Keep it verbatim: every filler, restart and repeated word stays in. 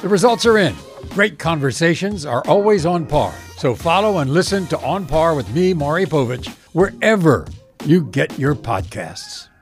The results are in. Great conversations are always on par. So follow and listen to On Par with me, Maury Povich, wherever you get your podcasts.